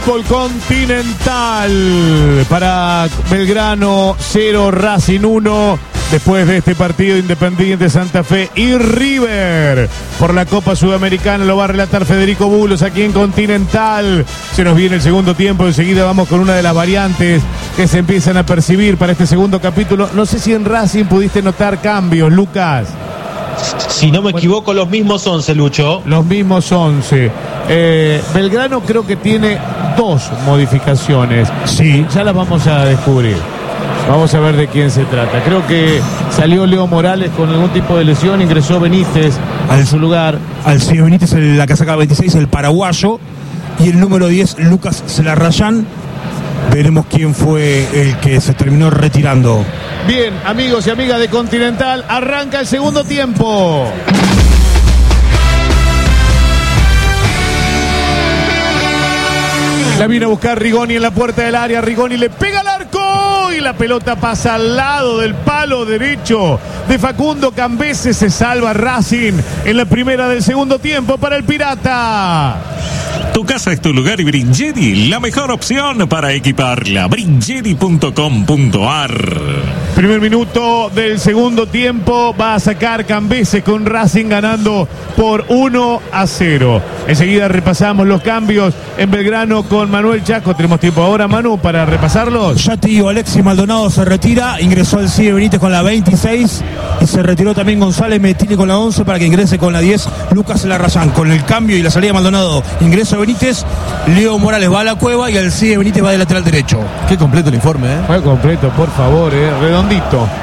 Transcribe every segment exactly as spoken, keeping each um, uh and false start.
Fútbol Continental. Para Belgrano cero, Racing uno. Después de este partido, Independiente Santa Fe y River por la Copa Sudamericana lo va a relatar Federico Bulos aquí en Continental. Se nos viene el segundo tiempo, enseguida vamos con una de las variantes que se empiezan a percibir para este segundo capítulo. No sé si en Racing pudiste notar cambios, Lucas. Si no me equivoco, los mismos once, Lucho. Los mismos once. Eh, Belgrano creo que tiene dos modificaciones. Sí. Ya las vamos a descubrir. Vamos a ver de quién se trata. Creo que salió Leo Morales con algún tipo de lesión, ingresó Benítez en su lugar. Al señor Benítez, el, la casaca veintiséis, el paraguayo, y el número diez, Lucas Celarrayán. Veremos quién fue el que se terminó retirando. Bien, amigos y amigas de Continental, arranca el segundo tiempo. La viene a buscar Rigoni en la puerta del área. Rigoni le pega al arco y la pelota pasa al lado del palo derecho de Facundo Cambese. Se salva Racing en la primera del segundo tiempo para el Pirata. Tu casa es tu lugar y Bringeri, la mejor opción para equiparla. Bringeri punto com punto ar. Primer minuto del segundo tiempo, va a sacar Cambese con Racing ganando por uno a cero. Enseguida repasamos los cambios en Belgrano con Manuel Chaco. Tenemos tiempo ahora, Manu, para repasarlos. Ya te digo, Alexis Maldonado se retira, ingresó el Cide Benítez con la veintiséis y se retiró también González Metini con la once para que ingrese con la diez Lucas Larrayán. Con el cambio y la salida de Maldonado, ingreso Benítez, Leo Morales va a la cueva y el Cide Benítez va de lateral derecho. Qué completo el informe, ¿eh? Fue completo, por favor, eh. redondito.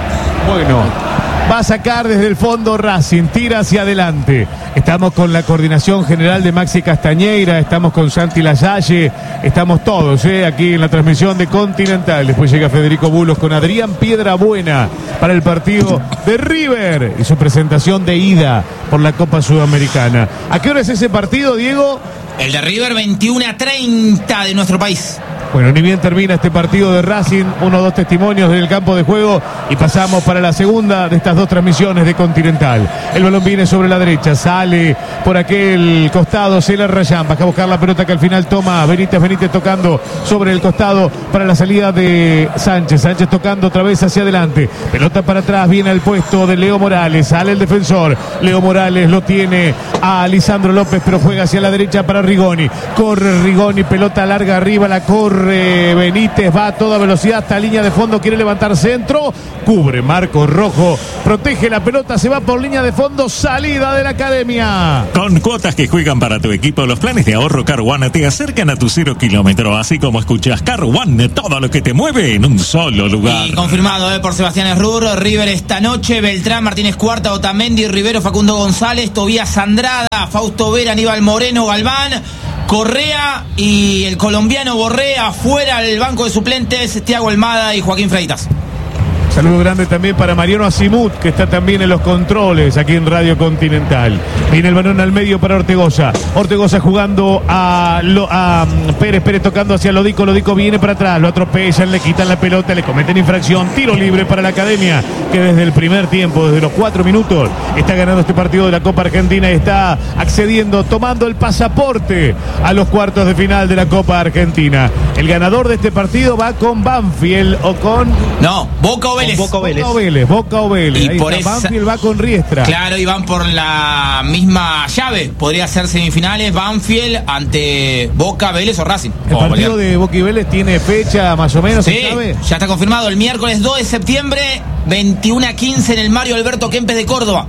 Bueno, va a sacar desde el fondo Racing, tira hacia adelante. Estamos con la coordinación general de Maxi Castañeira, estamos con Santi Lasalle, estamos todos eh, aquí en la transmisión de Continental. Después llega Federico Bulos con Adrián Piedrabuena para el partido de River y su presentación de ida por la Copa Sudamericana. ¿A qué hora es ese partido, Diego? El de River, veintiuno a treinta de nuestro país. Bueno, ni bien termina este partido de Racing, uno o dos testimonios del campo de juego y pasamos para la segunda de estas dos transmisiones de Continental. El balón viene sobre la derecha, sale por aquel costado, Celarrayán, baja a buscar la pelota que al final toma Benítez, Benítez tocando sobre el costado para la salida de Sánchez, Sánchez tocando otra vez hacia adelante, pelota para atrás, viene al puesto de Leo Morales, sale el defensor, Leo Morales lo tiene a Lisandro López, pero juega hacia la derecha para Rigoni, corre Rigoni, pelota larga arriba, la corre Benítez, va a toda velocidad hasta línea de fondo, quiere levantar centro, cubre Marco Rojo, protege la pelota, se va por línea de fondo, salida de la academia. Con cuotas que juegan para tu equipo, los planes de ahorro Car One te acercan a tu cero kilómetro, así como escuchas Car One, todo lo que te mueve en un solo lugar. Y confirmado eh, por Sebastián Errur, River esta noche, Beltrán, Martínez Cuarta, Otamendi, Rivero, Facundo González, Tobías Andrada, Fausto Vera, Aníbal Moreno, Galván, Correa y el colombiano Borrea, fuera al banco de suplentes, Thiago Almada y Joaquín Freitas. Saludo grande también para Mariano Asimut, que está también en los controles aquí en Radio Continental. Viene el balón al medio para Ortegoza. Ortegoza jugando a, lo, a Pérez, Pérez tocando hacia Lodico. Lodico viene para atrás, lo atropellan, le quitan la pelota, le cometen infracción. Tiro libre para la academia, que desde el primer tiempo, desde los cuatro minutos, está ganando este partido de la Copa Argentina y está accediendo, tomando el pasaporte a los cuartos de final de la Copa Argentina. El ganador de este partido va con Banfield o con... No, Boca o Vélez. Boca o Vélez. Boca o Vélez, Boca o Vélez. Y ahí por está, esa... Banfield va con Riestra. Claro, y van por la misma llave. Podría ser semifinales, Banfield ante Boca, Vélez o Racing. El o partido Bolívar. de Boca y Vélez tiene fecha más o menos, Sí, ¿sabe? ya está confirmado. El miércoles dos de septiembre, veintiuno a quince en el Mario Alberto Kempes de Córdoba.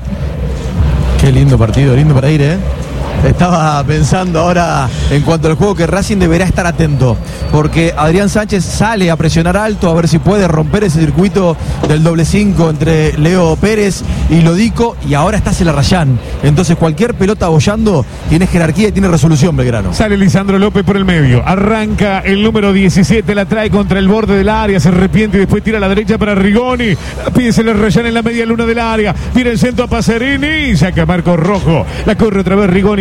Qué lindo partido, lindo para ir, ¿eh? Estaba pensando ahora en cuanto al juego que Racing deberá estar atento, porque Adrián Sánchez sale a presionar alto a ver si puede romper ese circuito del doble cinco entre Leo Pérez y Lodico, y ahora está Celarrayán. Entonces cualquier pelota bollando tiene jerarquía y tiene resolución Belgrano. Sale Lisandro López por el medio, arranca el número diecisiete, la trae contra el borde del área, se arrepiente y después tira a la derecha para Rigoni, pide Celarrayán en la media luna del área, viene el centro a Pacerini, saca Marco Rojo, la corre otra vez Rigoni,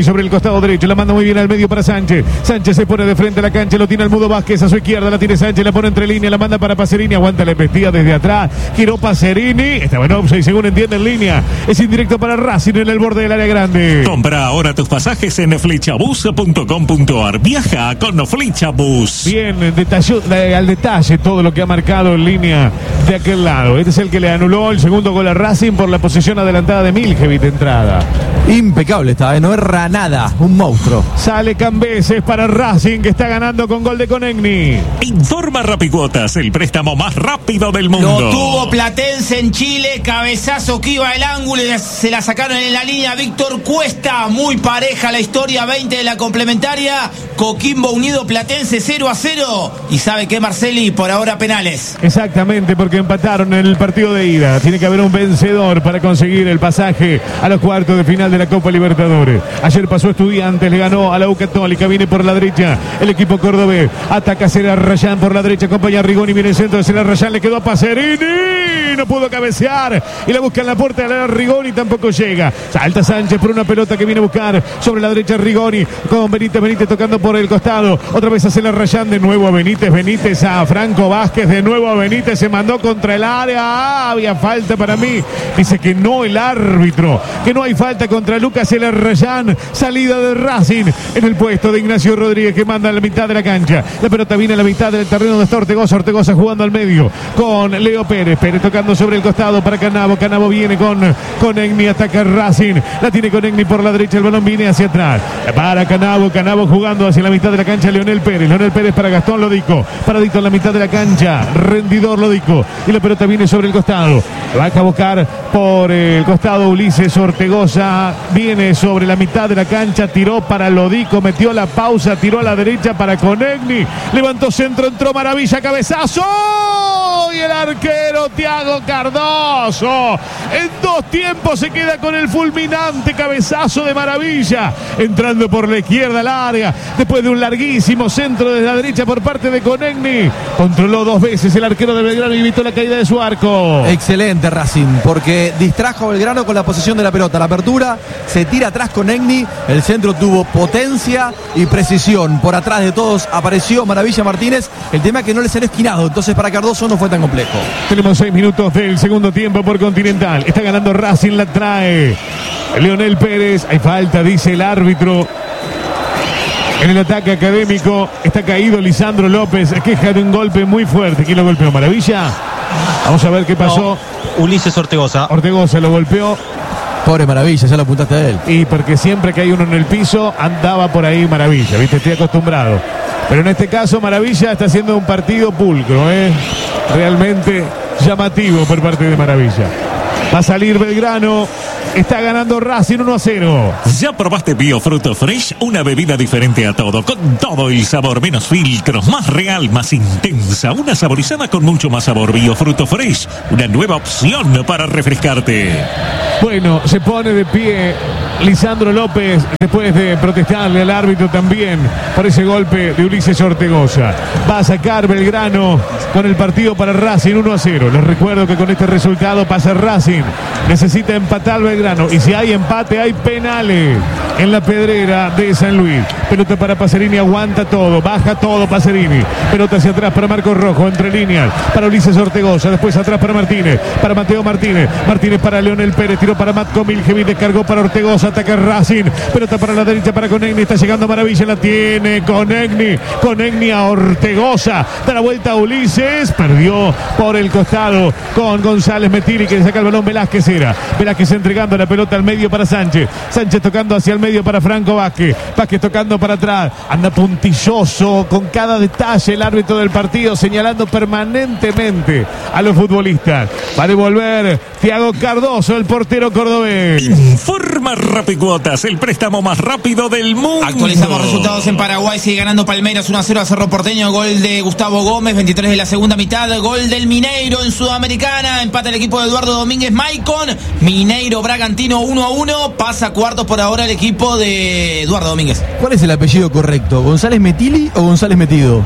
sobre el costado derecho, la manda muy bien al medio para Sánchez. Sánchez se pone de frente a la cancha, lo tiene el Mudo Vázquez a su izquierda, la tiene Sánchez, la pone entre línea, la manda para Pacerini, aguanta la embestida desde atrás, giró Pacerini, estaba en offside según entiende en línea, es indirecto para Racing en el borde del área grande. Compra ahora tus pasajes en flechabus punto com punto ar. Viaja con Flechabus. Bien, detalló, al detalle todo lo que ha marcado en línea de aquel lado. Este es el que le anuló el segundo gol a Racing por la posesión adelantada de Miljevic de entrada. Impecable está, ¿eh? No erra nada, un monstruo. Sale Cambeses para Racing, que está ganando con gol de Conegni. Informa Rapicuotas, el préstamo más rápido del mundo. Lo tuvo Platense en Chile, cabezazo que iba el ángulo y se la sacaron en la línea Víctor Cuesta. Muy pareja la historia, veinte de la complementaria. Coquimbo Unido Platense cero a cero. Y sabe que Marceli, por ahora penales. Exactamente, porque empataron en el partido de ida. Tiene que haber un vencedor para conseguir el pasaje a los cuartos de final de la Copa Libertadores. Ayer pasó Estudiantes, le ganó a la U Católica, viene por la derecha el equipo cordobés, ataca Cera Rayán por la derecha, acompaña a Rigoni, viene el centro de Cera Rayán, le quedó a Pacerini, no pudo cabecear y la busca en la puerta de la Rigoni, tampoco llega. Salta Sánchez por una pelota que viene a buscar sobre la derecha Rigoni, con Benítez, Benítez tocando por el costado, otra vez a Cera Rayán, de nuevo a Benítez, Benítez a Franco Vázquez, de nuevo a Benítez, se mandó contra el área, ah, había falta para mí, dice que no el árbitro, que no hay falta contra Lucas El Rayán, salida de Racing en el puesto de Ignacio Rodríguez, que manda a la mitad de la cancha. La pelota viene a la mitad del terreno donde está Ortegoza, Ortegoza jugando al medio con Leo Pérez, Pérez tocando sobre el costado para Canavo, Canavo viene con Conegni, ataca Racing, la tiene Conegni por la derecha, el balón viene hacia atrás, para Canavo, Canavo jugando hacia la mitad de la cancha, Leonel Pérez, Leonel Pérez para Gastón Lodico, paradito en la mitad de la cancha, rendidor Lodico, y la pelota viene sobre el costado, va a buscar por el costado Ulises Ortegoza, viene sobre la mitad de la cancha, tiró para Lodico, metió la pausa, tiró a la derecha para Conegni, levantó centro, entró Maravilla, cabezazo y el arquero Thiago Cardoso en dos tiempos se queda con el fulminante cabezazo de Maravilla, entrando por la izquierda al área, después de un larguísimo centro desde la derecha por parte de Conegni, controló dos veces el arquero de Belgrano y evitó la caída de su arco. Excelente Racing, porque distrajo a Belgrano con la posesión de la pelota, la apertura, se tira atrás Conegni, el centro tuvo potencia y precisión, por atrás de todos apareció Maravilla Martínez, el tema es que no le salió esquinado, entonces para Cardoso no fue tan complejo. Tenemos seis minutos del segundo tiempo por Continental, está ganando Racing, la trae Leonel Pérez, hay falta, dice el árbitro. En el ataque académico está caído Lisandro López, queja de un golpe muy fuerte. ¿Quién lo golpeó? ¿Maravilla? Vamos a ver qué pasó. No, Ulises Ortegoza. Ortegoza lo golpeó. Pobre Maravilla, ya lo apuntaste a él. Y porque siempre que hay uno en el piso, andaba por ahí Maravilla, ¿viste? Estoy acostumbrado. Pero en este caso Maravilla está haciendo un partido pulcro, ¿eh? Realmente llamativo por parte de Maravilla. Va a salir Belgrano. Está ganando Racing uno a cero. ¿Ya probaste Biofruto Fresh? Una bebida diferente a todo, con todo el sabor, menos filtros, más real, más intensa. Una saborizada con mucho más sabor. Biofruto Fresh, una nueva opción para refrescarte. Bueno, se pone de pie Lisandro López después de protestarle al árbitro también por ese golpe de Ulises Ortegoza. Va a sacar Belgrano con el partido para Racing uno a cero. Les recuerdo que con este resultado pasa Racing. Necesita empatar Belgrano y si hay empate hay penales en la pedrera de San Luis. Pelota para Pacerini, aguanta todo, baja todo Pacerini. Pelota hacia atrás para Marcos Rojo, entre líneas para Ulises Ortegoza, después atrás para Martínez, para Mateo Martínez, Martínez para Leonel Pérez, tiró para Matko Miljevic, descargó para Ortegoza, ataca Racing, pelota para la derecha para Conegni, está llegando Maravilla, la tiene Conegni, Conegni a Ortegoza, da la vuelta a Ulises, perdió por el costado con González Metiri, que le saca el balón Velázquez era, Velázquez entregando la pelota al medio para Sánchez, Sánchez tocando hacia el medio para Franco Vázquez, Vázquez tocando para atrás, anda puntilloso con cada detalle el árbitro del partido, señalando permanentemente a los futbolistas. Va a devolver Thiago Cardoso, el portero cordobés. Informa Rapicuotas, el préstamo más rápido del mundo. Actualizamos resultados en Paraguay, sigue ganando Palmeiras uno a cero a Cerro Porteño, gol de Gustavo Gómez, veintitrés de la segunda mitad, gol del Mineiro en Sudamericana, empata el equipo de Eduardo Domínguez Maicon, Mineiro Bragantino uno a uno, pasa cuartos por ahora el equipo de Eduardo Domínguez. ¿Cuál es el apellido correcto? ¿González Metili o González Metido?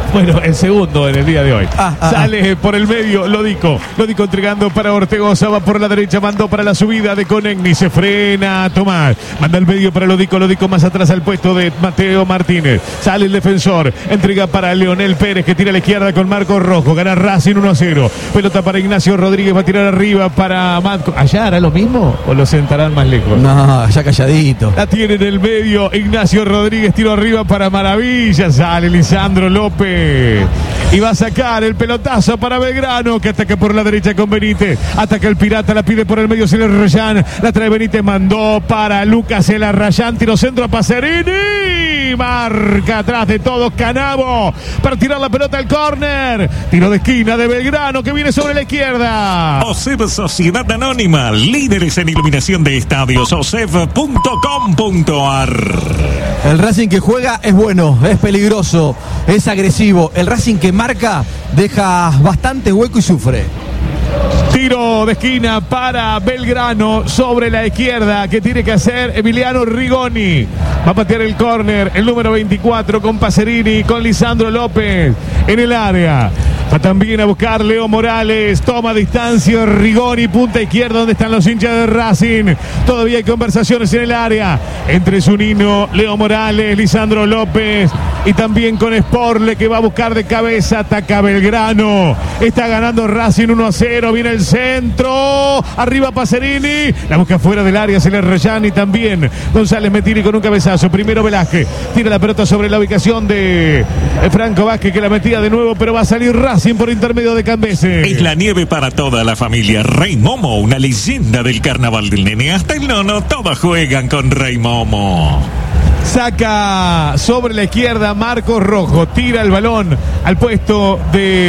Bueno, el segundo en el día de hoy. Ah, ah, Sale por el medio Lodico. Lodico entregando para Ortegoza. Va por la derecha. Mandó para la subida de Conegni. Se frena Tomás. Manda al medio para Lodico. Lodico más atrás al puesto de Mateo Martínez. Sale el defensor. Entrega para Leonel Pérez que tira a la izquierda con Marcos Rojo. Gana Racing uno a cero. Pelota para Ignacio Rodríguez. Va a tirar arriba para Matco. ¿Allá hará lo mismo o lo sentarán más lejos? No, ya calladito. La tiene en el medio Ignacio Rodríguez, tiro arriba para Maravilla, sale Lisandro López y va a sacar el pelotazo para Belgrano, que ataca por la derecha con Benítez, ataca el Pirata, la pide por el medio Celer Rayán, la trae Benítez, mandó para Lucas el Rayán, tiro centro a Pacerini, marca atrás de todos Canavo para tirar la pelota al córner, tiro de esquina de Belgrano que viene sobre la izquierda. OSEB Sociedad Anónima, líderes en iluminación de estadios, oseb punto com punto ar. El Racing que juega es bueno, es peligroso, es agresivo. El Racing que marca deja bastante hueco y sufre. Tiro de esquina para Belgrano sobre la izquierda que tiene que hacer Emiliano Rigoni. Va a patear el córner el número veinticuatro con Pacerini, con Lisandro López en el área. Va también a buscar Leo Morales. Toma distancia Rigoni, punta izquierda donde están los hinchas de Racing. Todavía hay conversaciones en el área entre Zunino, Leo Morales, Lisandro López y también con Sporle que va a buscar de cabeza. Ataca Belgrano. Está ganando Racing uno a cero. Viene el centro. Arriba Pacerini. La busca fuera del área. Se le Rayán y también González Metini con un cabezazo. Primero Velázquez. Tira la pelota sobre la ubicación de Franco Vázquez que la metía de nuevo, pero va a salir Racing por intermedio de Cambese. Es la nieve para toda la familia. Rey Momo, una leyenda del carnaval del nene. Hasta el nono, todos juegan con Rey Momo. Saca sobre la izquierda Marcos Rojo, tira el balón al puesto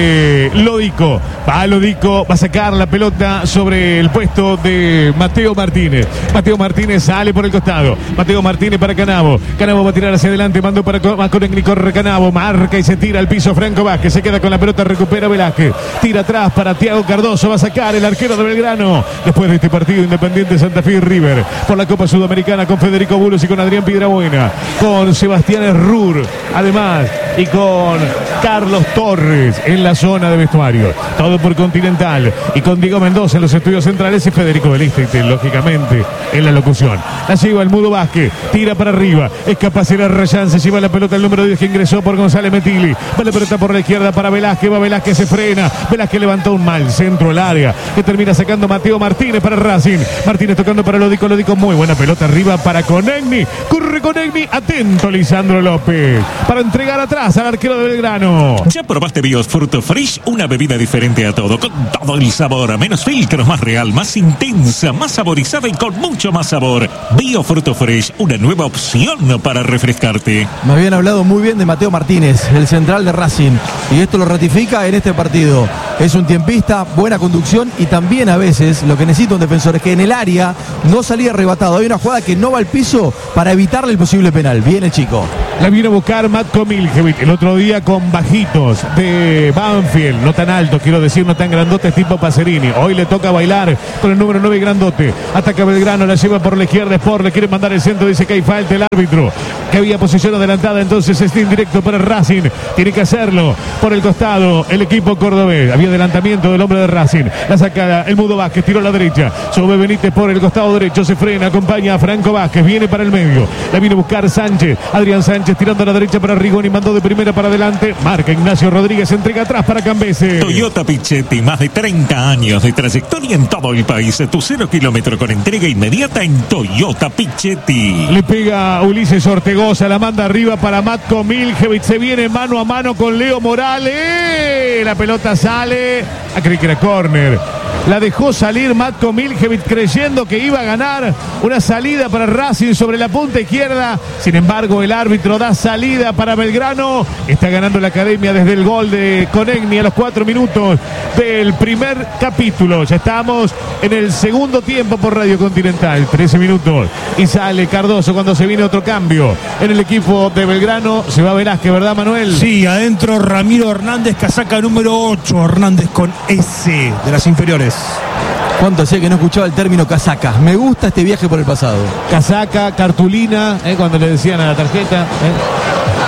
de Lodico. Va Lodico, va a sacar la pelota sobre el puesto de Mateo Martínez. Mateo Martínez sale por el costado. Mateo Martínez para Canavo. Canavo va a tirar hacia adelante, mandó para Conegni, corre Canavo, marca y se tira al piso Franco Vázquez. Se queda con la pelota, recupera Velázquez. Tira atrás para Thiago Cardoso, va a sacar el arquero de Belgrano. Después de este partido, Independiente Santa Fe y River por la Copa Sudamericana con Federico Bulos y con Adrián Piedrabuena, con Sebastián Errur, además, y con Carlos Torres en la zona de vestuario. Todo por Continental y con Diego Mendoza en los estudios centrales y Federico Beliste, lógicamente, en la locución. La lleva el Mudo Vázquez, tira para arriba, es capaz de Rayán, se lleva la pelota el número diez que ingresó por González Metili. Va la pelota por la izquierda para Velázquez, va Velázquez, se frena. Velázquez levantó un mal centro al área que termina sacando Mateo Martínez para Racing. Martínez tocando para Lodico, Lodico, muy buena pelota arriba para Conegni. Corre Conegni, atento Lisandro López para entregar atrás al arquero de Belgrano. ¿Ya probaste Bios Fruto Fresh? Una bebida diferente a todo, con todo el sabor, menos filtros, más real, más intensa, más saborizada y con mucho más sabor. Bio Fruto Fresh, una nueva opción para refrescarte. Me habían hablado muy bien de Mateo Martínez, el central de Racing, y esto lo ratifica en este partido. Es un tiempista, buena conducción y también a veces lo que necesita un defensor es que en el área no salía arrebatado. Hay una jugada que no va al piso para evitarle el posible penal. Viene el chico. La viene a buscar Matko Miljevic el otro día con bajitos de Banfield, no tan altos, quiero decir, no tan grandotes tipo Pacerini. Hoy le toca bailar con el número nueve grandote. Ataca Belgrano, la lleva por la izquierda, Sport le quiere mandar el centro, dice que hay falta el árbitro, que había posición adelantada, entonces es indirecto para Racing. Tiene que hacerlo por el costado el equipo cordobés. Había adelantamiento del hombre de Racing. La saca el Mudo Vázquez, tiró a la derecha. Sube Benítez por el costado derecho, se frena, acompaña a Franco Vázquez, viene para el medio. La viene a buscar Sánchez, Adrián Sánchez tirando a la derecha para Rigoni, mandó de primera para adelante. Marca Ignacio Rodríguez, entrega atrás para Cambese. Toyota Pichetti, más de treinta años de trayectoria en todo el país. Tu cero kilómetro con entrega inmediata en Toyota Pichetti. Le pega Ulises Ortegoza, la manda arriba para Matko Miljevic. Se viene mano a mano con Leo Morales. La pelota sale. Ah, creí que era córner. La dejó salir Matko Miljevic creyendo que iba a ganar una salida para Racing sobre la punta izquierda. Sin embargo, el árbitro da salida para Belgrano. Está ganando la academia desde el gol de Conegni a los cuatro minutos del primer capítulo. Ya estamos en el segundo tiempo por Radio Continental. trece minutos. Y sale Cardoso cuando se viene otro cambio. En el equipo de Belgrano se va Velázquez, ¿verdad, Manuel? Sí, adentro Ramiro Hernández, casaca número ocho. Hernández con S de las inferiores. ¿Cuánto hacía que no escuchaba el término casaca? Me gusta este viaje por el pasado. Casaca, cartulina, ¿eh? Cuando le decían a la tarjeta. ¿eh?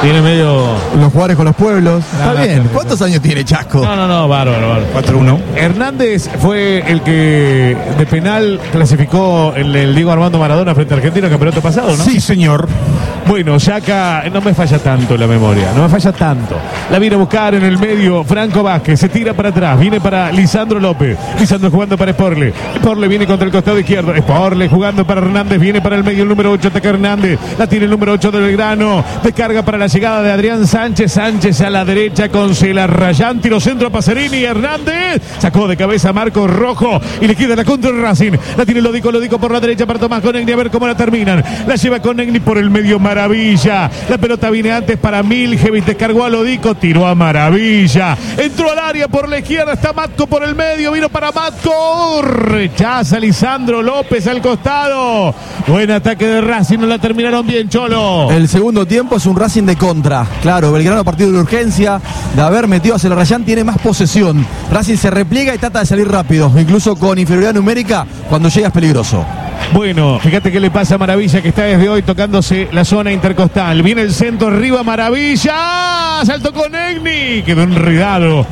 Tiene medio... Los jugadores con los pueblos. Está no, bien. no, ¿Cuántos años tiene Chasco? No, no, no, bárbaro, bárbaro. cuatro uno. Hernández fue el que de penal clasificó el, el Diego Armando Maradona frente a Argentina en el campeonato pasado, ¿no? Sí, señor. Bueno, Yaka, no me falla tanto la memoria, no me falla tanto. La viene a buscar en el medio Franco Vázquez, se tira para atrás, viene para Lisandro López. Lisandro jugando para Sporle. Sporle viene contra el costado izquierdo. Sporle jugando para Hernández, viene para el medio el número ocho, ataca Hernández. La tiene el número ocho de Belgrano. Descarga para la llegada de Adrián Sánchez. Sánchez a la derecha con Celarrayán. Tiro centro a Pacerini. Hernández sacó de cabeza a Marcos Rojo y le queda la contra el Racing. La tiene Lodico, Lodico por la derecha para Tomás Conegni. A ver cómo la terminan. La lleva Conegni por el medio. Maravilla. La pelota viene antes para Miljevic. Descargó a Lodico. Tiró a Maravilla. Entró al área por la izquierda. Está Matco por el medio. Vino para Matco. Rechaza Lisandro López al costado. Buen ataque de Racing. No la terminaron bien, Cholo. El segundo tiempo es un Racing de contra. Claro, Belgrano a partir de la urgencia de haber metido a Celarrayán tiene más posesión. Racing se repliega y trata de salir rápido. Incluso con inferioridad numérica, cuando llega es peligroso. Bueno, fíjate qué le pasa a Maravilla, que está desde hoy tocándose la zona intercostal. Viene el centro arriba, Maravilla. Saltó Conegni. Quedó enredado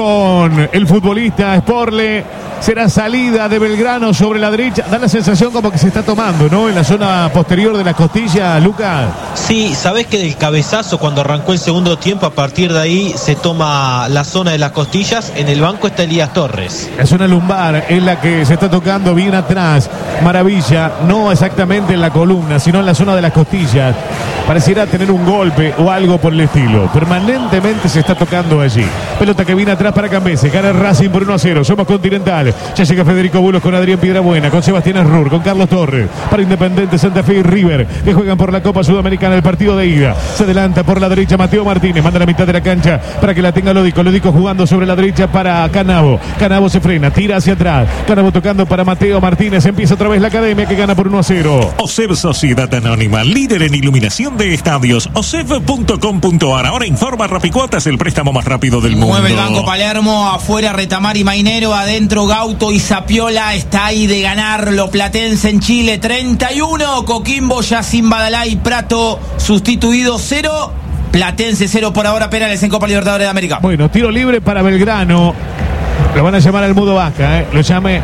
con el futbolista Sporle. Será salida de Belgrano sobre la derecha. Da la sensación como que se está tomando, ¿no? En la zona posterior de la costilla, Lucas. Sí, sabés que del cabezazo, cuando arrancó el segundo tiempo, a partir de ahí se toma la zona de las costillas. En el banco está Elías Torres. La zona lumbar es la que se está tocando bien atrás. Maravilla, no exactamente en la columna, sino en la zona de las costillas. Pareciera tener un golpe o algo por el estilo. Permanentemente se está tocando allí. Pelota que viene atrás para Cambese. Gana Racing por uno a cero. Somos Continental. Ya llega Federico Bulos con Adrián Piedrabuena, con Sebastián Arrur, con Carlos Torres. Para Independiente, Santa Fe y River, que juegan por la Copa Sudamericana el partido de ida. Se adelanta por la derecha Mateo Martínez. Manda a la mitad de la cancha para que la tenga Lodico. Lodico jugando sobre la derecha para Canavo. Canavo se frena, tira hacia atrás. Canavo tocando para Mateo Martínez. Empieza otra vez la academia que gana por uno a cero. OSEB Sociedad Anónima, líder en iluminación de estadios. O S E B punto com punto A R. Ahora informa Rapicuotas, el préstamo más rápido del mundo. Mueve el Banco Palermo, afuera Retamar y Mainero, adentro Gauto y Zapiola. Está ahí de ganar lo platense en Chile. treinta y uno, Coquimbo ya sin Badalá y Prato, sustituido cero. Platense cero por ahora, penales en Copa Libertadores de América. Bueno, tiro libre para Belgrano. Lo van a llamar al Mudo Vázquez, ¿eh? Lo llame.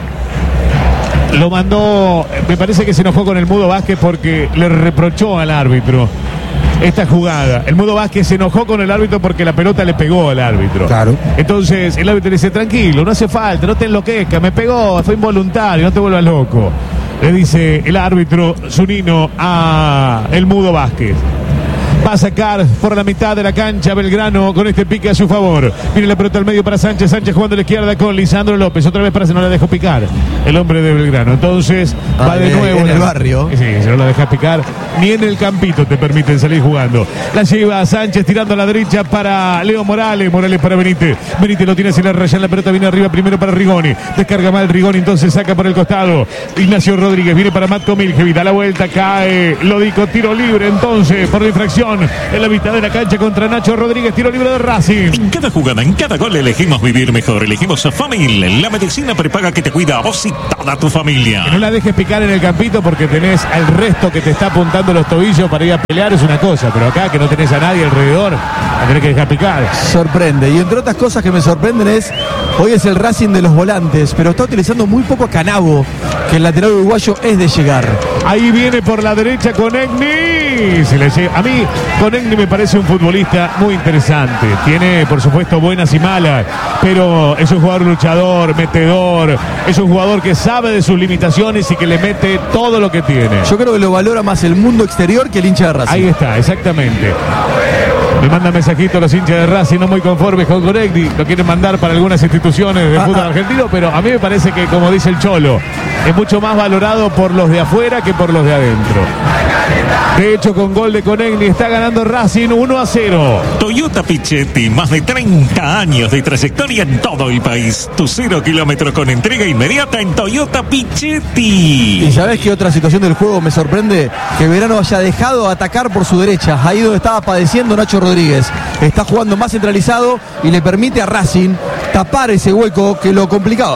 Lo mandó, me parece que se enojó con el Mudo Vázquez porque le reprochó al árbitro esta jugada. El Mudo Vázquez se enojó con el árbitro porque la pelota le pegó al árbitro. Claro. Entonces el árbitro le dice, tranquilo, no hace falta, no te enloquezcas, me pegó, fue involuntario, no te vuelvas loco. Le dice el árbitro Zunino a el Mudo Vázquez. Va a sacar por la mitad de la cancha Belgrano con este pique a su favor. Viene la pelota al medio para Sánchez. Sánchez jugando a la izquierda con Lisandro López. Otra vez para, se no la dejó picar el hombre de Belgrano. Entonces ah, va de nuevo en la, el barrio. Sí, si no la dejas picar, ni en el campito te permiten salir jugando. La lleva Sánchez tirando a la derecha para Leo Morales. Morales para Benítez. Benítez lo tiene hacia la raya. La pelota viene arriba primero para Rigoni. Descarga mal Rigoni, entonces saca por el costado. Ignacio Rodríguez viene para Matko Miljevic. Da la vuelta, cae Lodico. Tiro libre entonces por la infracción en la mitad de la cancha contra Nacho Rodríguez. Tiro libre de Racing. En cada jugada, en cada gol elegimos vivir mejor. Elegimos a Famil, la medicina prepaga que te cuida a vos y toda tu familia. Que no la dejes picar en el campito porque tenés al resto que te está apuntando los tobillos para ir a pelear, es una cosa, pero acá que no tenés a nadie alrededor, la tenés que dejar picar. Sorprende, y entre otras cosas que me sorprenden es, hoy es el Racing de los volantes, pero está utilizando muy poco a Canavo, que el lateral uruguayo es de llegar. Ahí viene por la derecha Conegni. Se le llega. A mí Conegni me parece un futbolista muy interesante. Tiene, por supuesto, buenas y malas, pero es un jugador luchador, metedor. Es un jugador que sabe de sus limitaciones y que le mete todo lo que tiene. Yo creo que lo valora más el mundo exterior que el hincha de Racing. Ahí está, exactamente. Me mandan mensajitos los hinchas de Racing no muy conformes con Conegni. Lo quieren mandar para algunas instituciones de fútbol argentino, pero a mí me parece que, como dice el Cholo, es mucho más valorado por los de afuera que por los de adentro. De hecho, con gol de Conegni está ganando Racing uno a cero. Toyota Pichetti, más de treinta años de trayectoria en todo el país. Tu cero kilómetro con entrega inmediata en Toyota Pichetti. Y ¿sabés qué otra situación del juego me sorprende? Que Belgrano haya dejado atacar por su derecha, ahí donde estaba padeciendo Nacho Rodríguez. Está jugando más centralizado y le permite a Racing tapar ese hueco que lo complicaba.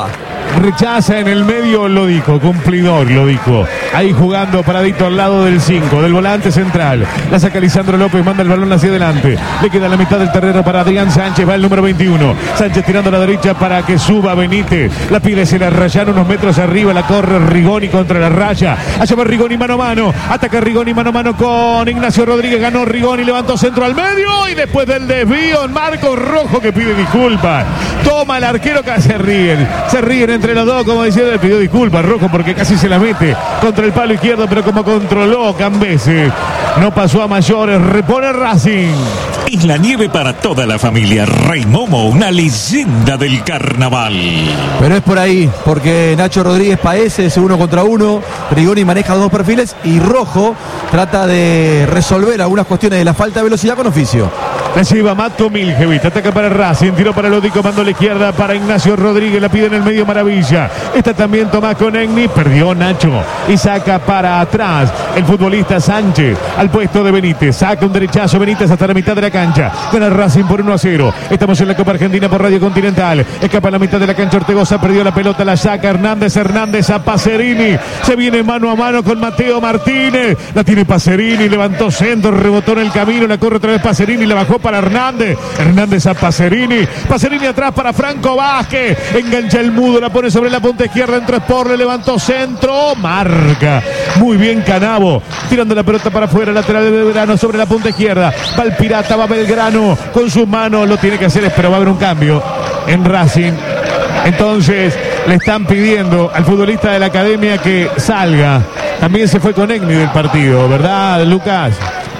rechaza en el medio, lo dijo, cumplidor, lo dijo. Ahí jugando paradito al lado del cinco, del volante central. La saca Lisandro López, manda el balón hacia adelante. Le queda la mitad del terreno para Adrián Sánchez, va el número veintiuno. Sánchez tirando a la derecha para que suba Benítez. La pide se la Rayán unos metros arriba, la corre Rigoni contra la raya. Allá va Rigoni mano a mano. Ataca Rigoni mano a mano con Ignacio Rodríguez. Ganó Rigoni, levantó centro al medio y después del desvío, Marcos Rojo que pide disculpas. Toma el arquero que se ríen. Se ríen entre los dos, como diciendo, le pidió disculpas Rojo porque casi se la mete contra el palo izquierdo, pero como controló Cambeses, no pasó a mayores. Repone Racing. Es la nieve para toda la familia. Rey Momo, una leyenda del carnaval. Pero es por ahí, porque Nacho Rodríguez padece ese uno contra uno. Rigoni maneja dos perfiles y Rojo trata de resolver algunas cuestiones de la falta de velocidad con oficio. La lleva Mato Miljevic, ataca para Racing, tiró para Lódico, mandó a la izquierda para Ignacio Rodríguez, la pide en el medio Maravilla. Está también Tomás Conegni, perdió Nacho y saca para atrás el futbolista Sánchez al puesto de Benítez. Saca un derechazo Benítez hasta la mitad de la cancha. Gana Racing por uno a cero. Estamos en la Copa Argentina por Radio Continental. Escapa a la mitad de la cancha Ortegoza, perdió la pelota, la saca Hernández, Hernández a Pacerini. Se viene mano a mano con Mateo Martínez. La tiene Pacerini, levantó centro, rebotó en el camino, la corre otra vez Pacerini, la bajó para Hernández. Hernández a Pacerini. Pacerini atrás para Franco Vázquez. Engancha el mudo, la pone sobre la punta izquierda. Entró Sport, le levantó centro. Marca. Muy bien Canavo. Tirando la pelota para afuera. Lateral de Belgrano sobre la punta izquierda. Va el Pirata, va Belgrano. Con sus manos lo tiene que hacer, pero va a haber un cambio en Racing. Entonces le están pidiendo al futbolista de la academia que salga. También se fue con Egni del partido, ¿verdad, Lucas?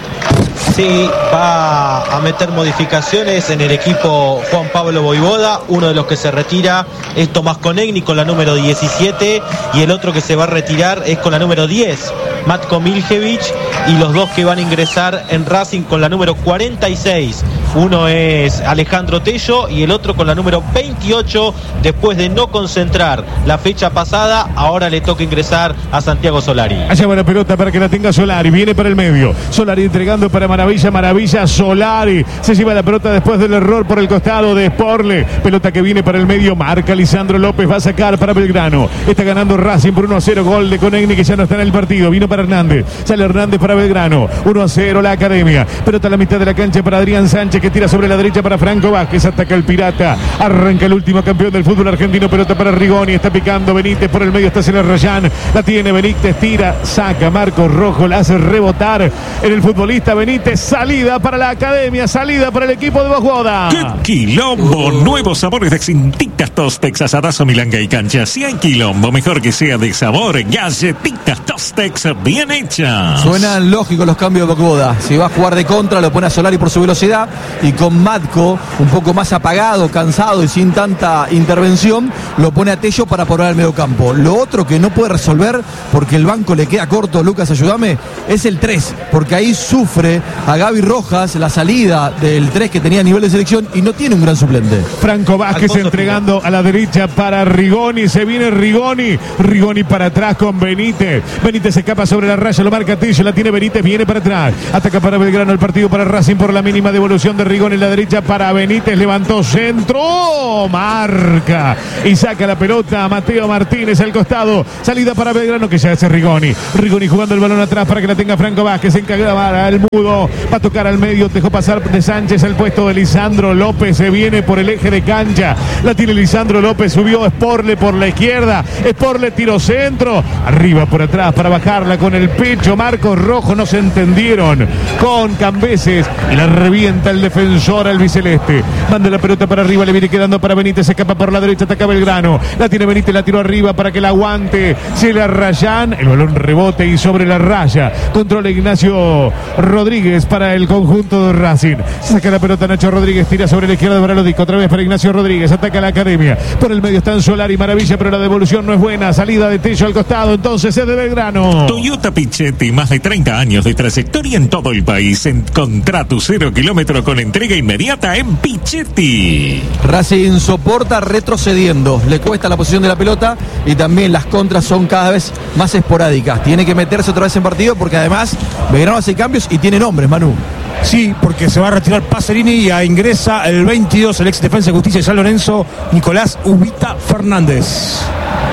Sí, va a meter modificaciones en el equipo Juan Pablo Voivoda. Uno de los que se retira es Tomás Conegni con la número diecisiete y el otro que se va a retirar es con la número diez, Matko Miljevic, y los dos que van a ingresar en Racing con la número cuarenta y seis. Uno es Alejandro Tello y el otro con la número veintiocho. Después de no concentrar la fecha pasada, ahora le toca ingresar a Santiago Solari. Allá va la pelota para que la tenga Solari. Viene para el medio. Solari entregando para Maravilla. Maravilla Solari. Se lleva la pelota después del error por el costado de Sporle. Pelota que viene para el medio. Marca Lisandro López. Va a sacar para Belgrano. Está ganando Racing por uno a cero. Gol de Conegni que ya no está en el partido. Vino para Hernández. Sale Hernández para Belgrano. uno a cero la academia. Pelota a la mitad de la cancha para Adrián Sánchez, que tira sobre la derecha para Franco Vázquez. Ataca el Pirata. Arranca el último campeón del fútbol argentino. Pelota para Rigoni. Está picando Benítez por el medio. Está Cela Rayán. La tiene Benítez. Tira. Saca Marcos Rojo. La hace rebotar en el futbolista Benítez. Salida para la academia. Salida para el equipo de Voivoda. ¡Qué quilombo! Nuevos sabores de Galletitas Tostex, asadazo, milanga y cancha. Si hay quilombo, mejor que sea de sabor. Galletitas Tostex bien hechas. Suenan lógicos los cambios de Voivoda. Si va a jugar de contra, lo pone a Solari por su velocidad. Y con Matko, un poco más apagado, cansado y sin tanta intervención, lo pone a Tello para poner al medio campo. Lo otro que no puede resolver, porque el banco le queda corto, Lucas, ayúdame, es el tres. Porque ahí sufre a Gaby Rojas la salida del tres que tenía a nivel de selección y no tiene un gran suplente. Franco Vázquez entregando a la derecha para Rigoni. Se viene Rigoni. Rigoni para atrás con Benítez. Benítez se escapa sobre la raya, lo marca Tello, la tiene Benítez, viene para atrás. Ataca para Belgrano el partido para Racing por la mínima devolución de Rigoni en la derecha para Benítez. Levantó centro. Marca. Y saca la pelota a Mateo Martínez al costado. Salida para Belgrano que ya hace Rigoni. Rigoni jugando el balón atrás para que la tenga Franco Vázquez. Se encarga al mudo. Va a tocar al medio. Dejó pasar de Sánchez al puesto de Lisandro López. Se viene por el eje de cancha. La tiene Lisandro López. Subió Sporle por la izquierda. Sporle tiró centro. Arriba por atrás para bajarla con el pecho. Marcos Rojo no se entendieron con Cambeses. Y la revienta el defensor albiceleste. Manda la pelota para arriba. Le viene quedando para Benítez. Se escapa por la derecha. Ataca Belgrano. La tiene Benítez. La tiró arriba para que la aguante. Se la Rayán. El balón rebote y sobre la raya. Controla Ignacio Rodríguez para el conjunto de Racing. Saca la pelota Nacho Rodríguez. Tira sobre la izquierda para Lodico. Otra vez para Ignacio Rodríguez. Ataca la academia. Por el medio están Solari y Maravilla, pero la devolución no es buena. Salida de Tello al costado. Entonces es de Belgrano. Toyota Pichetti. Más de treinta años de trayectoria en todo el país. Encontrá tu cero kilómetro con entrega inmediata en Pichetti. Racing soporta retrocediendo. Le cuesta la posición de la pelota y también las contras son cada vez más esporádicas. Tiene que meterse otra vez en partido porque además Belgrano hace cambios y tiene nombres, Manu. Sí, porque se va a retirar Pacerini y a ingresa el veintidós, el ex defensa de justicia de San Lorenzo, Nicolás Ubita Fernández.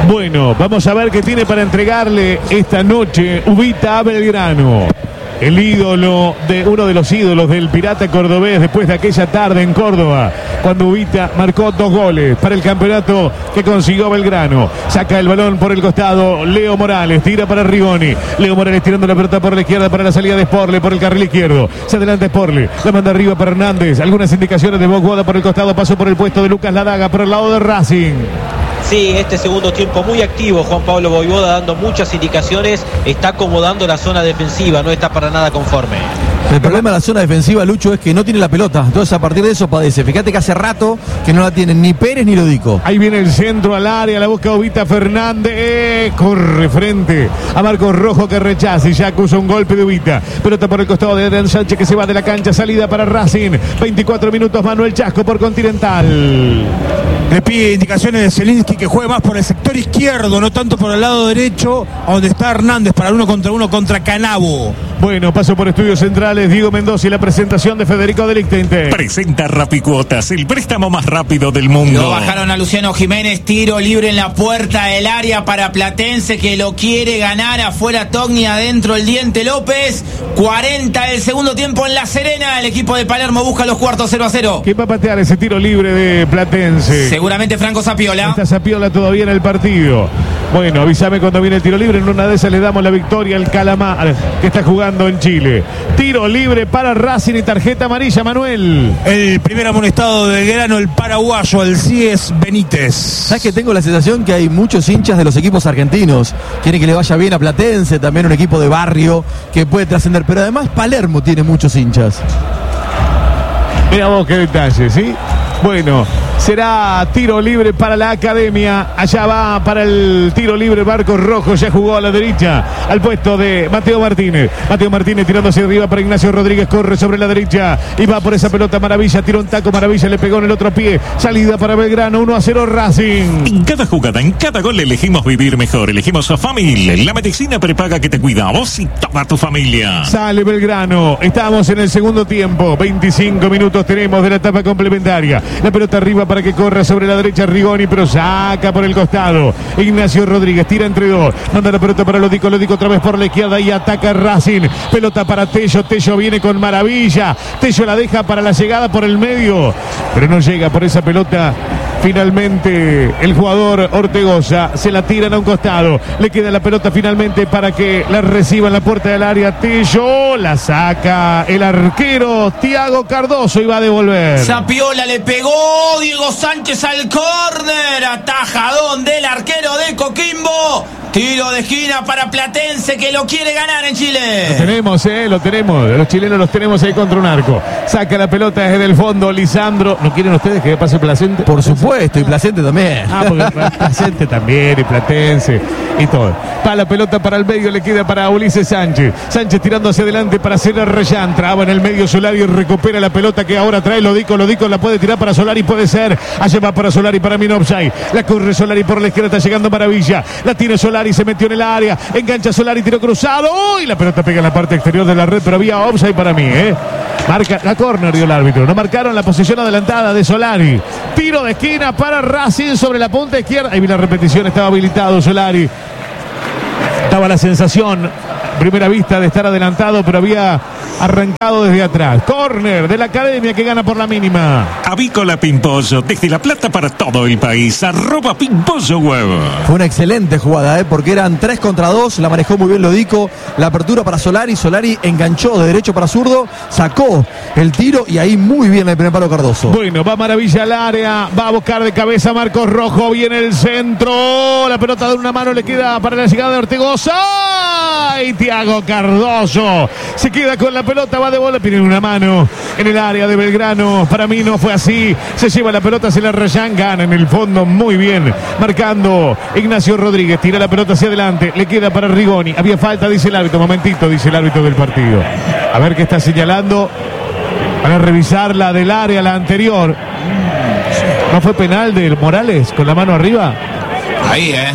Bueno, vamos a ver qué tiene para entregarle esta noche Ubita a Belgrano. El ídolo de uno de los ídolos del Pirata cordobés después de aquella tarde en Córdoba, cuando Ubita marcó dos goles para el campeonato que consiguió Belgrano. Saca el balón por el costado Leo Morales, tira para Rigoni. Leo Morales tirando la pelota por la izquierda para la salida de Sporle por el carril izquierdo. Se adelanta Sporle, la manda arriba para Hernández. Algunas indicaciones de Boguada por el costado, pasó por el puesto de Lucas Ladaga por el lado de Racing. Sí, este segundo tiempo muy activo, Juan Pablo Voivoda dando muchas indicaciones, está acomodando la zona defensiva, no está para nada conforme. El problema de la zona defensiva, Lucho, es que no tiene la pelota, entonces a partir de eso padece. Fíjate que hace rato que no la tienen ni Pérez ni Lodico. Ahí viene el centro al área, la busca Ubita Fernández, eh, corre frente a Marcos Rojo que rechaza y ya acusa un golpe de Ubita. Pelota por el costado de Adrián Sánchez que se va de la cancha, salida para Racing. veinticuatro minutos, Manuel Chasco por Continental. Le pide indicaciones de Zielinski que juegue más por el sector izquierdo, no tanto por el lado derecho, a donde está Hernández para uno contra uno contra Canabo. Bueno, paso por Estudios Centrales, Diego Mendoza y la presentación de Federico de Lichtenstein. Presenta Rapicuotas, el préstamo más rápido del mundo. Lo bajaron a Luciano Jiménez, tiro libre en la puerta del área para Platense que lo quiere ganar, afuera Togni, adentro el Diente López. cuarenta del segundo tiempo en La Serena, el equipo de Palermo busca los cuartos cero a cero. ¿Quién va a patear ese tiro libre de Platense? Seguramente Franco Zapiola. Está Zapiola todavía en el partido. Bueno, avísame cuando viene el tiro libre. En una de esas le damos la victoria al Calamar, que está jugando en Chile. Tiro libre para Racing y tarjeta amarilla, Manuel. El primer amonestado de Belgrano, el paraguayo, el Cies Benítez. ¿Sabes que tengo la sensación que hay muchos hinchas de los equipos argentinos? Quieren que le vaya bien a Platense, también un equipo de barrio que puede trascender. Pero además Palermo tiene muchos hinchas. Mira vos qué detalle, ¿sí? Bueno, será tiro libre para la Academia. Allá va para el tiro libre Marcos Rojo. Ya jugó a la derecha al puesto de Mateo Martínez. Mateo Martínez tirando hacia arriba para Ignacio Rodríguez. Corre sobre la derecha y va por esa pelota Maravilla. Tiró un taco Maravilla, le pegó en el otro pie. Salida para Belgrano, uno a cero Racing. En cada jugada, en cada gol elegimos vivir mejor. Elegimos a Famil, la medicina prepaga que te cuida a vos y toda tu familia. Sale Belgrano. Estamos en el segundo tiempo. veinticinco minutos tenemos de la etapa complementaria. La pelota arriba para que corra sobre la derecha Rigoni, pero saca por el costado. Ignacio Rodríguez tira entre dos. Manda la pelota para Lodico. Lodico otra vez por la izquierda y ataca Racing. Pelota para Tello. Tello viene con Maravilla. Tello la deja para la llegada por el medio, pero no llega por esa pelota. Finalmente el jugador Ortegoza se la tiran a un costado. Le queda la pelota finalmente para que la reciba en la puerta del área. Tello la saca el arquero Tiago Cardoso y va a devolver. Zapiola le pegó Diego Sánchez al córner. Atajadón del arquero de Coquimbo. Tiro de esquina para Platense que lo quiere ganar en Chile. Lo tenemos, eh, lo tenemos. Los chilenos los tenemos ahí contra un arco. Saca la pelota desde el fondo Lisandro. ¿No quieren ustedes que pase Placente? Por supuesto, y Placente también. Ah, porque Placente también, y Platense, y todo. Va la pelota para el medio, le queda para Ulises Sánchez. Sánchez tirando hacia adelante para hacer el Reyán. Traba en el medio Solari y recupera la pelota que ahora trae Lodico. Lodico la puede tirar para Solari, puede ser. Allá va para Solari, para Minopsay. La corre Solari por la izquierda, está llegando Maravilla. La tiene Solari, se metió en el área. Engancha Solari, tiro cruzado. ¡Uy! La pelota pega en la parte exterior de la red, pero había offside para mí, ¿eh? Marca la córner, dio el árbitro. No marcaron la posición adelantada de Solari. Tiro de esquina para Racing sobre la punta izquierda. Ahí vi la repetición, estaba habilitado Solari. Estaba la sensación, primera vista, de estar adelantado, pero había arrancado desde atrás. Córner de la Academia que gana por la mínima. Avícola Pimpollo, desde La Plata para todo el país. Arroba Pimpollo Web. Fue una excelente jugada, ¿eh? Porque eran tres contra dos. La manejó muy bien Lodico. La apertura para Solari. Solari enganchó de derecho para zurdo. Sacó el tiro y ahí muy bien el primer palo Cardoso. Bueno, va Maravilla al área. Va a buscar de cabeza Marcos Rojo. Viene el centro. La pelota de una mano le queda para la llegada de Ortegoza. Y Tiago Cardoso se queda con la pelota, va de bola, tiene una mano en el área de Belgrano. Para mí no fue así. Se lleva la pelota, se la Reyán, gana en el fondo muy bien. Marcando Ignacio Rodríguez, tira la pelota hacia adelante, le queda para Rigoni. Había falta, dice el árbitro. Momentito, dice el árbitro del partido. A ver qué está señalando. Para revisar la del área, la anterior. ¿No fue penal del Morales con la mano arriba? Ahí, eh.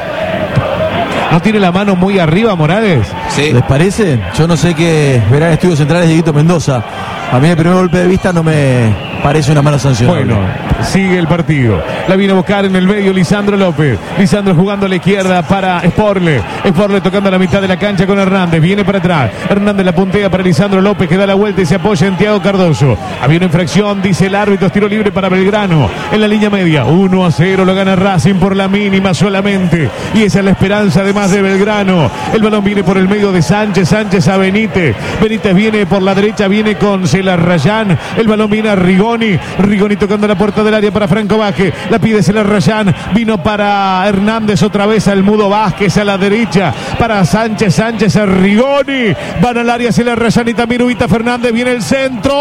¿No tiene la mano muy arriba Morales? Sí. ¿Les parece? Yo no sé qué verán Estudios Centrales de Dieguito Mendoza. A mí el primer golpe de vista no me parece una mala sanción. Bueno, Sigue el partido. La viene a buscar en el medio Lisandro López. Lisandro jugando a la izquierda para Sporle. Sporle tocando a la mitad de la cancha con Hernández. Viene para atrás. Hernández la puntea para Lisandro López, que da la vuelta y se apoya en Thiago Cardoso. Había una infracción, dice el árbitro. Tiro libre para Belgrano. En la línea media. uno a cero lo gana Racing por la mínima solamente. Y esa es la esperanza además de Belgrano. El balón viene por el medio de Sánchez. Sánchez a Benítez. Benítez viene por la derecha. Viene con Celarrayán. El balón viene a Rigoni. Rigoni tocando la puerta del área para Franco Vázquez. La pide Celarrayán. Vino para Hernández otra vez al Mudo Vázquez a la derecha. Para Sánchez. Sánchez a Rigoni. Van al área Celarrayán y también Ubita Fernández. Viene el centro.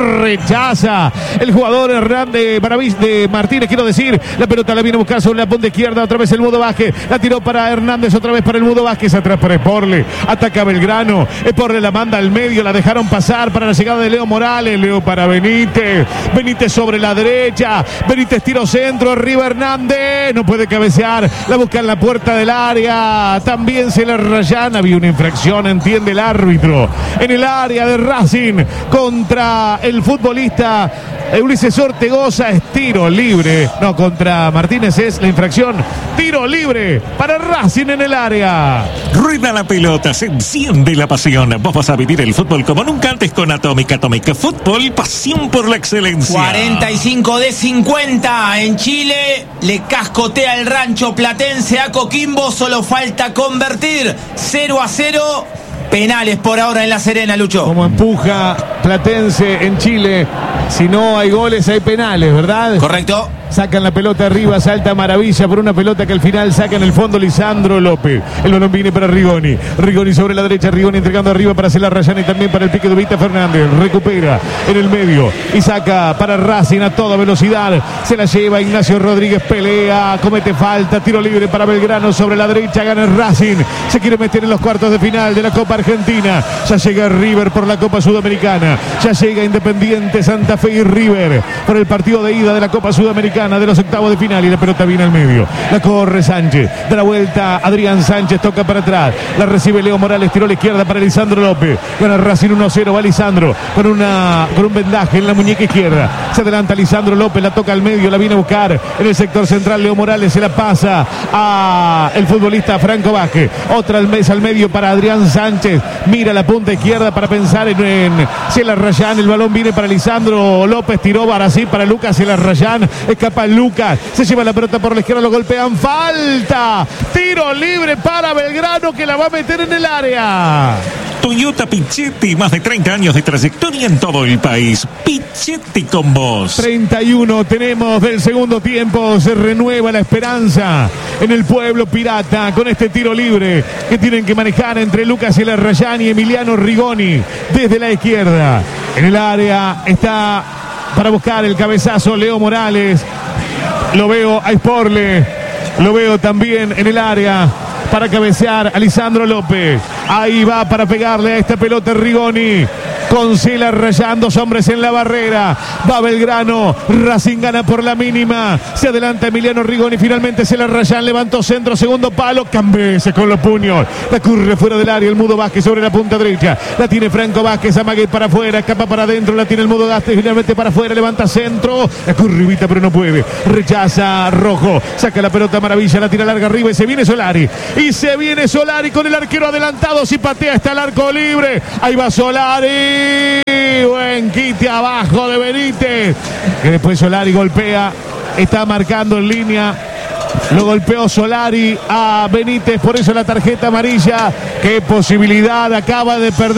Rechaza el jugador Hernández Maravis de Martínez, quiero decir. La pelota la viene a buscar sobre la punta izquierda. Otra vez el Mudo Vázquez. La tiró para Hernández. Otra vez para el Mudo Vázquez. Atrás para Sporle. Ataca Belgrano. Sporle la manda al medio. La dejaron pasar para la llegada de Leo Morales. Leo para Benítez. Benítez sobre la derecha. Benítez tiro centro. Arriba Hernández. No puede cabecear. La busca en la puerta del área. También se le rayan. Había una infracción, entiende el árbitro. En el área de Racing contra el futbolista Ulises Ortegoza. Es tiro libre. No, contra Martínez es la infracción. Tiro libre para Racing en el área. Rueda la pelota, se enciende la pasión. Vos vas a vivir el fútbol como nunca antes con Atómica. Atómica Fútbol, pasión por la excelencia. cuarenta y cinco de cincuenta en Chile. Le cascotea el Rancho Platense a Coquimbo. Solo falta convertir. cero a cero. Penales por ahora en La Serena, Lucho. Como empuja Platense en Chile. Si no hay goles, hay penales, ¿verdad? Correcto. Sacan la pelota arriba, salta Maravilla por una pelota que al final saca en el fondo Lisandro López. El balón viene para Rigoni. Rigoni sobre la derecha, Rigoni entregando arriba para Celarrayán y también para el pique de Ubita Fernández. Recupera en el medio y saca para Racing a toda velocidad. Se la lleva Ignacio Rodríguez, pelea, comete falta, tiro libre para Belgrano sobre la derecha, gana el Racing. Se quiere meter en los cuartos de final de la Copa Argentina. Ya llega River por la Copa Sudamericana. Ya llega Independiente, Santa Fe y River por el partido de ida de la Copa Sudamericana de los octavos de final y la pelota viene al medio. La corre Sánchez, da la vuelta Adrián Sánchez, toca para atrás, la recibe Leo Morales, tiró a la izquierda para Lisandro López. Gana Racing uno a cero, va Lisandro con, una, con un vendaje en la muñeca izquierda. Se adelanta Lisandro López, la toca al medio, la viene a buscar en el sector central. Leo Morales se la pasa a el futbolista Franco Vázquez. Otra al mes al medio para Adrián Sánchez. Mira la punta izquierda para pensar en, en Celarrayán. El balón viene para Lisandro López, tiró para sí para Lucas Celarrayán. Escapa Lucas, se lleva la pelota por la izquierda, lo golpean, falta, tiro libre para Belgrano que la va a meter en el área. Toyota Pichetti, más de treinta años de trayectoria en todo el país. Pichetti con vos. treinta y uno tenemos del segundo tiempo, se renueva la esperanza en el pueblo pirata con este tiro libre que tienen que manejar entre Lucas Celarrayán y Emiliano Rigoni desde la izquierda. En el área está para buscar el cabezazo Leo Morales. Lo veo a Sporle. Lo veo también en el área para cabecear a Lisandro López. Ahí va para pegarle a esta pelota Rigoni. Con Celarrayán, dos hombres en la barrera. Va Belgrano. Racing gana por la mínima. Se adelanta Emiliano Rigoni. Finalmente Celarrayán levantó centro, segundo palo. Cambese con los puños. La curre fuera del área. El Mudo Vázquez sobre la punta derecha. La tiene Franco Vázquez. Amague para afuera. Escapa para adentro. La tiene el Mudo Vázquez. Finalmente para afuera. Levanta centro. La currivita pero no puede. Rechaza Rojo. Saca la pelota Maravilla. La tira larga arriba y se viene Solari. Y se viene Solari con el arquero adelantado. Si patea está el arco libre. Ahí va Solari. Buen quite abajo de Benítez, que después Solari golpea, está marcando en línea, lo golpeó Solari a Benítez, por eso la tarjeta amarilla. Qué posibilidad acaba de perder